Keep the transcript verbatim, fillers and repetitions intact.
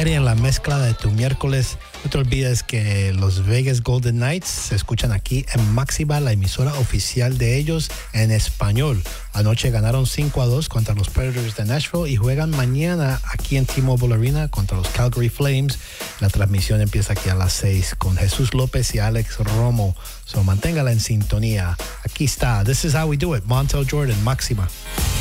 Gary en la mezcla de tu miércoles. No te olvides que los Vegas Golden Knights se escuchan aquí en Máxima, la emisora oficial de ellos en español. Anoche ganaron cinco a dos contra los Predators de Nashville y juegan mañana aquí en T-Mobile Arena contra los Calgary Flames. La transmisión empieza aquí a las seis con Jesús López y Alex Romo. So manténgala en sintonía. Aquí está. This is how we do it. Montel Jordan, Máxima.